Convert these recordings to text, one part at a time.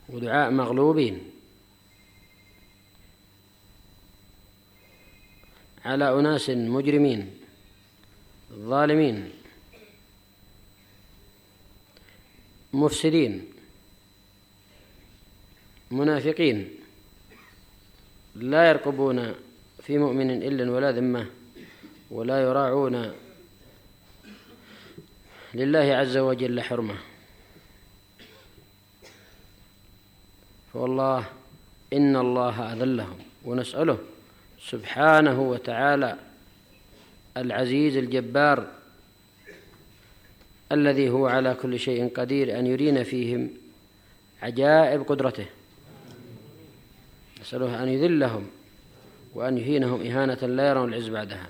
ودعاء مغلوبين على أناس مجرمين ظالمين مفسدين منافقين لا يرقبون في مؤمن إلا ولا ذمة ولا يراعون لله عز وجل حرمة. فوالله إن الله أذلهم، ونسأله سبحانه وتعالى العزيز الجبار الذي هو على كل شيء قدير أن يرينا فيهم عجائب قدرته. نسأله أن يذلهم وأن يهينهم إهانة لا يرون العز بعدها.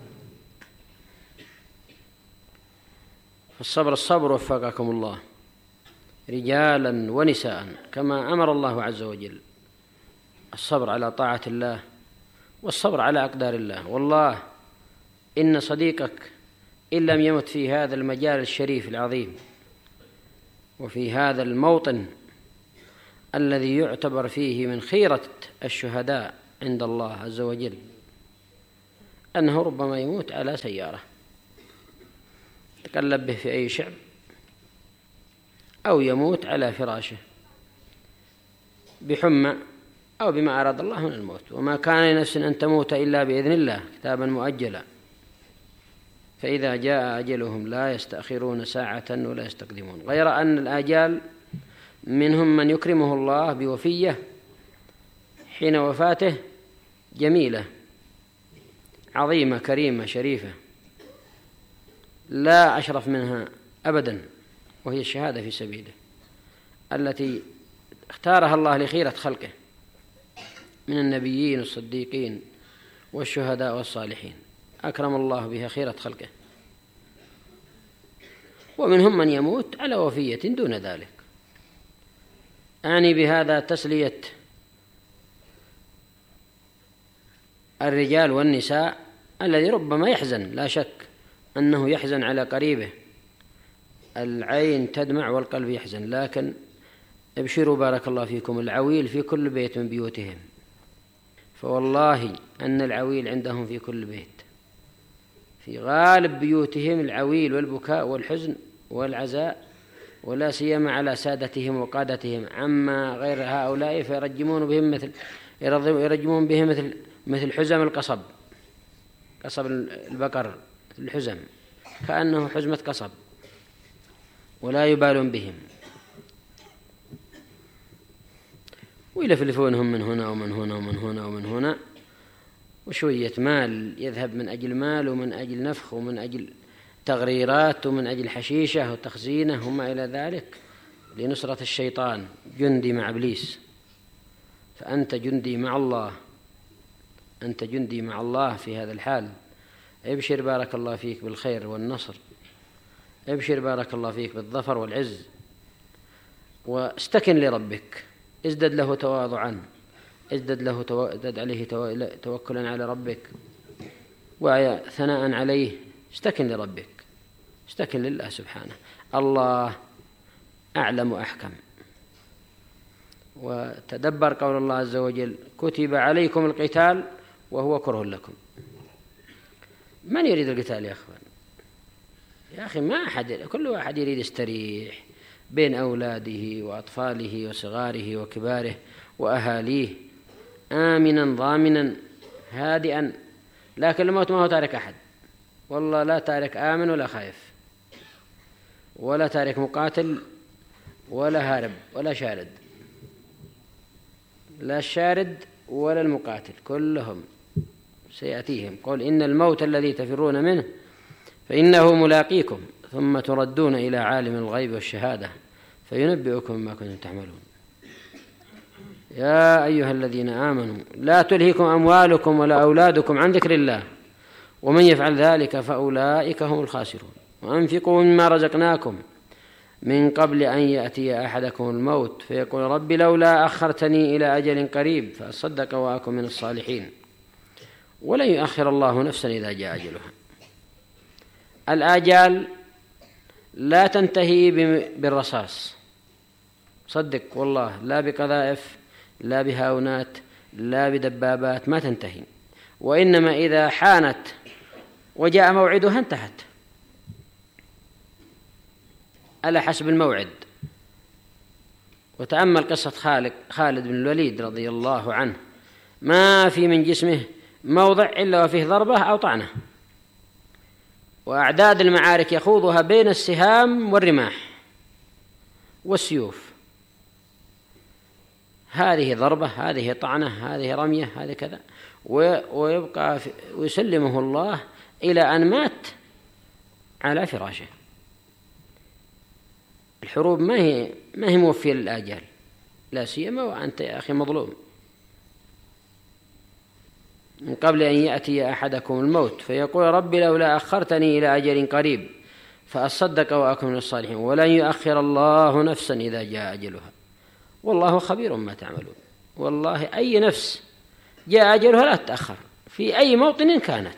فالصبر وفقكم الله رجالا ونساء كما أمر الله عز وجل، الصبر على طاعة الله والصبر على أقدار الله. والله إن صديقك إن لم يمت في هذا المجال الشريف العظيم وفي هذا الموطن الذي يعتبر فيه من خيرة الشهداء عند الله عز وجل، أنه ربما يموت على سيارة تقلب به في أي شعب، أو يموت على فراشه بحمى أو بما أراد الله من الموت. وما كان لنفس أن تموت إلا بإذن الله كتابا مؤجلا، فإذا جاء أجلهم لا يستأخرون ساعة ولا يستقدمون. غير أن الآجال منهم من يكرمه الله بوفية حين وفاته جميلة عظيمة كريمة شريفة لا أشرف منها أبدا، وهي الشهادة في سبيله التي اختارها الله لخيرة خلقه من النبيين والصديقين والشهداء والصالحين، أكرم الله بها خيرة خلقه. ومنهم من يموت على وفية دون ذلك. أعني بهذا تسلية الرجال والنساء الذي ربما يحزن، لا شك أنه يحزن على قريبه، العين تدمع والقلب يحزن، لكن ابشروا بارك الله فيكم، العويل في كل بيت من بيوتهم. فوالله أن العويل عندهم في كل بيت، في غالب بيوتهم العويل والبكاء والحزن والعزاء، ولا سيما على سادتهم وقادتهم. عما غير هؤلاء فيرجمون بهم مثل حزم القصب، قصب البقر الحزم، كأنه حزمة قصب، ولا يبالون بهم، ويلفلفونهم من هنا ومن هنا ومن هنا ومن هنا، وشوية مال يذهب من أجل مال ومن أجل نفخ ومن أجل تغريرات ومن أجل حشيشة وتخزينة وما إلى ذلك لنصرة الشيطان، جندي مع إبليس. فأنت جندي مع الله، أنت جندي مع الله في هذا الحال. ابشر بارك الله فيك بالخير والنصر، ابشر بارك الله فيك بالظفر والعز، واستكن لربك، ازدد له تواضعا، ازدد عليه توكلا على ربك وثناء عليه. استكن لربك، استكن لله سبحانه. الله أعلم وأحكم. وتدبر قول الله عز وجل: كتب عليكم القتال وهو كره لكم. من يريد القتال يا أخوان؟ يا أخي ما أحد، كل واحد يريد يستريح بين أولاده وأطفاله وصغاره وكباره وأهاليه، آمنا ضامنا هادئا. لكن الموت ما هو تارك أحد، والله لا تارك آمن ولا خائف، ولا تارك مقاتل ولا هارب ولا شارد، لا الشارد ولا المقاتل، كلهم سيأتيهم. قل إن الموت الذي تفرون منه فإنه ملاقيكم ثم تردون إلى عالم الغيب والشهادة فينبئكم ما كنتم تعملون. يا أيها الذين آمنوا لا تلهكم أموالكم ولا أولادكم عن ذكر الله ومن يفعل ذلك فأولئك هم الخاسرون. وأنفقوا مما رزقناكم من قبل أن يأتي أحدكم الموت فيقول: رب لولا أخرتني إلى أجل قريب فأصدق وأكن من الصالحين ولن يؤخر الله نفسا إذا جاء أجلها. الآجال لا تنتهي بالرصاص صدق والله، لا بقذائف لا بهاونات لا بدبابات، ما تنتهي، وإنما إذا حانت وجاء موعدها انتهت على حسب الموعد. وتأمل قصة خالد بن الوليد رضي الله عنه، ما في من جسمه موضع إلا وفيه ضربة أو طعنة، وأعداد المعارك يخوضها بين السهام والرماح والسيوف، هذه ضربة هذه طعنة هذه رمية هذه كذا، ويبقى ويسلمه الله إلى أن مات على فراشه. الحروب ما هي موفية للآجال، لا سيما وأنت يا أخي مظلوم. من قبل أن يأتي أحدكم الموت فيقول ربي لولا أخرتني إلى أجل قريب فأصدق وأكن من الصالحين ولن يؤخر الله نفسا إذا جاء أجلها والله خبير ما تعملون. والله أي نفس جاء أجلها لا تتأخر في أي موطن كانت،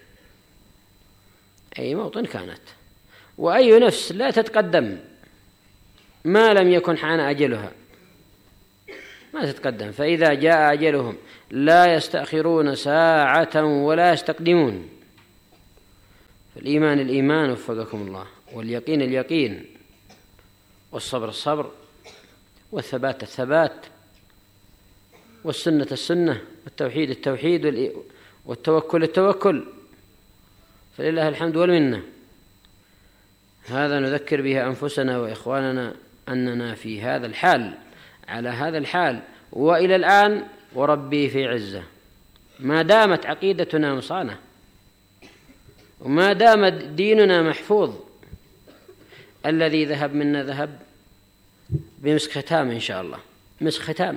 أي موطن كانت، وأي نفس لا تتقدم ما لم يكن حان أجلها، ما تتقدم. فإذا جاء أجلهم لا يستأخرون ساعة ولا يستقدمون. فالإيمان الإيمان وفقكم الله، واليقين اليقين، والصبر الصبر، والثبات الثبات، والسنة السنة، والتوحيد التوحيد، والتوكل التوكل، فلله الحمد والمنة. هذا نذكر به أنفسنا وإخواننا أننا في هذا الحال، على هذا الحال وإلى الآن، وربي في عزة، ما دامت عقيدتنا مصانة وما دام ديننا محفوظ. الذي ذهب منا ذهب بمسك ختام إن شاء الله، مسك ختام،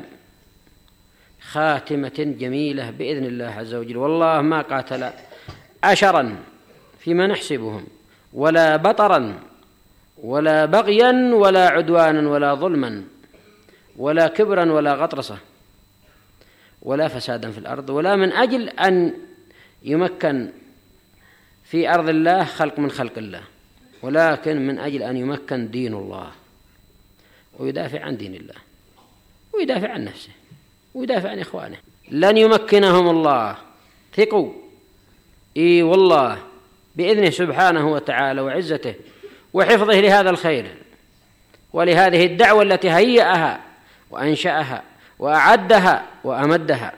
خاتمة جميلة بإذن الله عز وجل. والله ما قاتل عشرا فيما نحسبهم، ولا بطرا ولا بغيا ولا عدوانا ولا ظلما ولا كبرا ولا غطرسة ولا فسادا في الأرض، ولا من أجل أن يمكن في أرض الله خلق من خلق الله، ولكن من أجل أن يمكن دين الله ويدافع عن دين الله ويدافع عن نفسه ويدافع عن إخوانه. لن يمكنهم الله، ثقوا، إي والله بإذنه سبحانه وتعالى وعزته وحفظه لهذا الخير ولهذه الدعوة التي هيأها وأنشأها وأعدها وأمدها،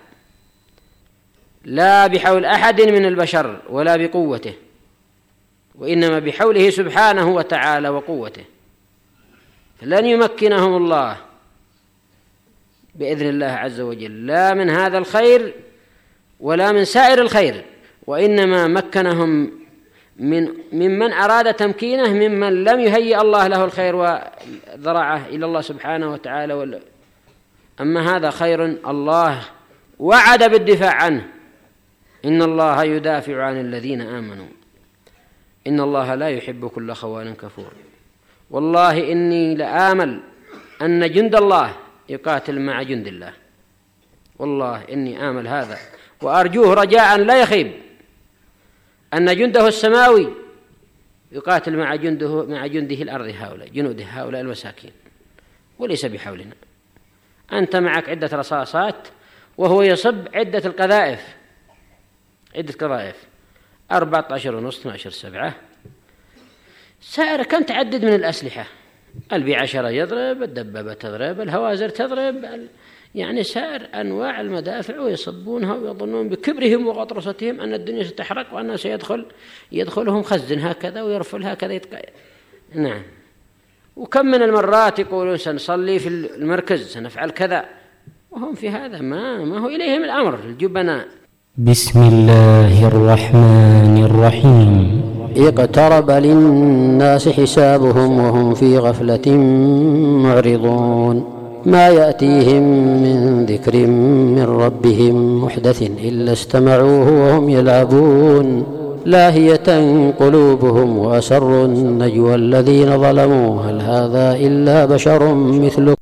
لا بحول أحد من البشر ولا بقوته، وإنما بحوله سبحانه وتعالى وقوته. فلن يمكنهم الله بإذن الله عز وجل لا من هذا الخير ولا من سائر الخير، وإنما مكنهم ممن أراد تمكينه ممن لم يهيئ الله له الخير وذرعه إلى الله سبحانه وتعالى. أما هذا خير الله وعد بالدفاع عنه، إن الله يدافع عن الذين آمنوا إن الله لا يحب كل خوان كفور. والله إني لآمل أن جند الله يقاتل مع جند الله، والله إني آمل هذا وأرجوه رجاء لا يخيب، أن جنده السماوي يقاتل مع جنده الأرض، هؤلاء جنوده هؤلاء المساكين، وليس بحولنا. أنت معك عدة رصاصات وهو يصب عدة القذائف، عدة قذائف 14 ونص 12 7 سائر كم تعدد من الأسلحة، ال10 يضرب، الدبابة تضرب، الهوازر تضرب، يعني سائر أنواع المدافع، ويصبونها ويظنون بكبرهم وغطرستهم أن الدنيا ستحرق وأنه يدخلهم خزن هكذا ويرفل هكذا نعم. وكم من المرات يقولون سنصلي في المركز سنفعل كذا، وهم في هذا ما هو إليهم الأمر الجبناء. بسم الله الرحمن الرحيم. اقترب للناس حسابهم وهم في غفلة معرضون، ما يأتيهم من ذكر من ربهم محدث إلا استمعوه وهم يلعبون، لاهية قلوبهم وأسروا النجوى الذين ظلموا هل هذا إلا بشر مثلكم